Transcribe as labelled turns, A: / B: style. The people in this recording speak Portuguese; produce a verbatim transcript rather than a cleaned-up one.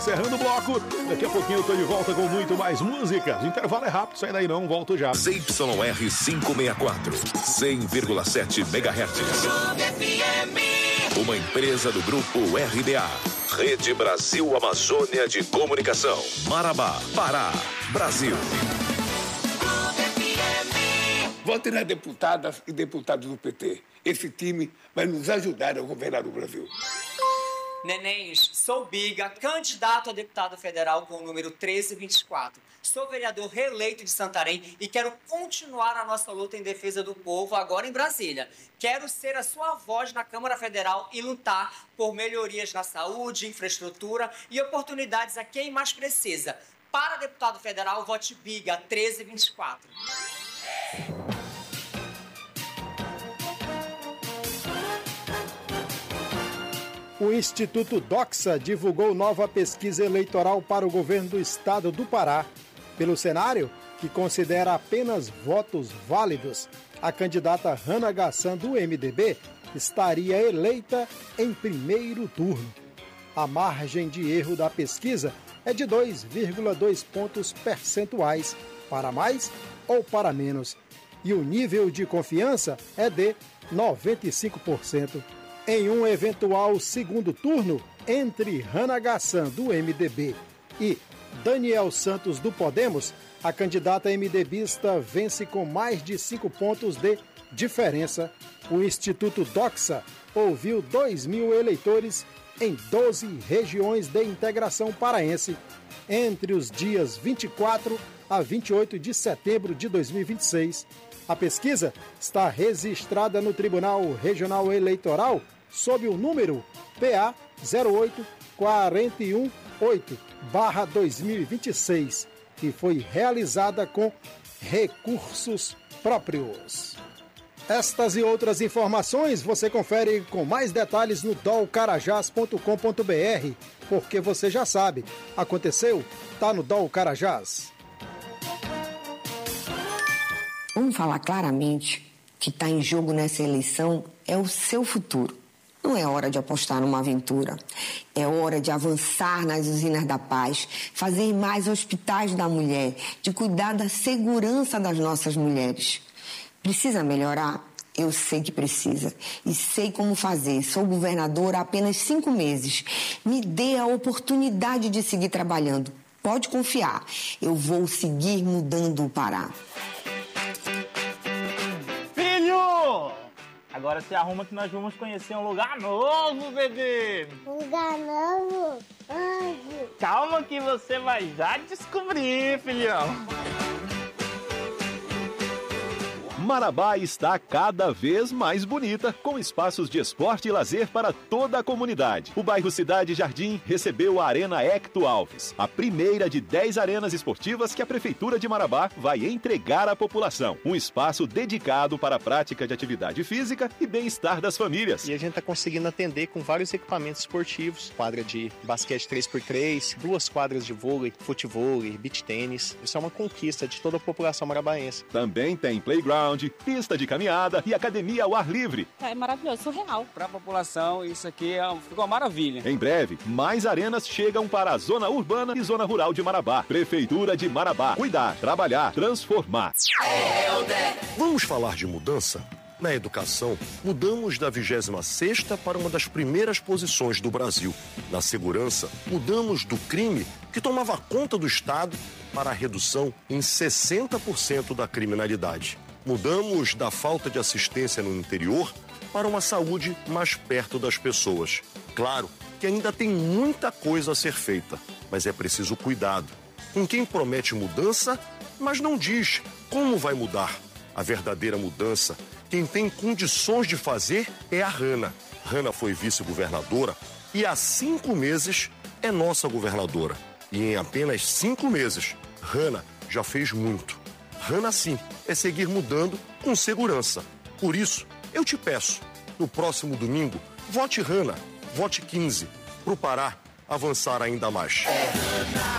A: encerrando o bloco. Daqui a pouquinho eu tô de volta com muito mais música. O intervalo é rápido, sai daí não, volto já.
B: Z Y R quinhentos e sessenta e quatro, cem vírgula sete megahertz. Uma empresa do grupo R B A. Rede Brasil Amazônia de Comunicação. Marabá, Pará, Brasil.
C: Vote nas deputadas e deputados do P T. Esse time vai nos ajudar a governar o Brasil.
D: Nenéns, sou Biga, candidato a deputado federal com o número treze vinte e quatro. Sou vereador reeleito de Santarém e quero continuar a nossa luta em defesa do povo agora em Brasília. Quero ser a sua voz na Câmara Federal e lutar por melhorias na saúde, infraestrutura e oportunidades a quem mais precisa. Para deputado federal, vote Biga treze vinte e quatro.
E: O Instituto Doxa divulgou nova pesquisa eleitoral para o governo do estado do Pará. Pelo cenário, que considera apenas votos válidos, a candidata Hannah Gassan, do M D B, estaria eleita em primeiro turno. A margem de erro da pesquisa é de dois vírgula dois pontos percentuais, para mais ou para menos, e o nível de confiança é de noventa e cinco por cento. Em um eventual segundo turno entre Hannah Gassan, do M D B, e Daniel Santos, do Podemos, a candidata MDBista vence com mais de cinco pontos de diferença. O Instituto Doxa ouviu dois mil eleitores em doze regiões de integração paraense entre os dias vinte e quatro a vinte e oito de setembro de dois mil e vinte e seis. A pesquisa está registrada no Tribunal Regional Eleitoral sob o número P A zero oito quatro um oito barra dois mil e vinte e seis e foi realizada com recursos próprios. Estas e outras informações você confere com mais detalhes no dol carajás ponto com ponto b r, porque você já sabe, aconteceu, tá no Dol Carajás.
F: Vamos falar claramente que está em jogo nessa eleição é o seu futuro. Não é hora de apostar numa aventura. É hora de avançar nas usinas da paz, fazer mais hospitais da mulher, de cuidar da segurança das nossas mulheres. Precisa melhorar? Eu sei que precisa. E sei como fazer. Sou governadora há apenas cinco meses. Me dê a oportunidade de seguir trabalhando. Pode confiar. Eu vou seguir mudando o Pará.
G: Agora se arruma que nós vamos conhecer um lugar novo, bebê!
H: Lugar novo? Onde?
G: Calma que você vai já descobrir, filhão!
A: Marabá está cada vez mais bonita, com espaços de esporte e lazer para toda a comunidade. O bairro Cidade Jardim recebeu a Arena Hector Alves, a primeira de dez arenas esportivas que a Prefeitura de Marabá vai entregar à população. Um espaço dedicado para a prática de atividade física e bem-estar das famílias.
I: E a gente está conseguindo atender com vários equipamentos esportivos, quadra de basquete três por três, duas quadras de vôlei, futevôlei, beach tênis. Isso é uma conquista de toda a população marabaense.
A: Também tem playground, pista de caminhada e academia ao ar livre.
J: É maravilhoso, surreal.
K: Para a população, isso aqui é, ficou uma maravilha.
A: Em breve, mais arenas chegam para a zona urbana e zona rural de Marabá. Prefeitura de Marabá. Cuidar, trabalhar, transformar.
L: Vamos falar de mudança? Na educação, mudamos da vigésima sexta para uma das primeiras posições do Brasil. Na segurança, mudamos do crime, que tomava conta do Estado, para a redução em sessenta por cento da criminalidade. Mudamos da falta de assistência no interior para uma saúde mais perto das pessoas. Claro que ainda tem muita coisa a ser feita, mas é preciso cuidado com quem promete mudança, mas não diz como vai mudar. A verdadeira mudança, quem tem condições de fazer é a Hannah. Hannah foi vice-governadora e há cinco meses é nossa governadora. E em apenas cinco meses, Hannah já fez muito. Hannah, sim, é seguir mudando com segurança. Por isso, eu te peço, no próximo domingo, vote Hannah, vote quinze, pro Pará avançar ainda mais. É Hannah.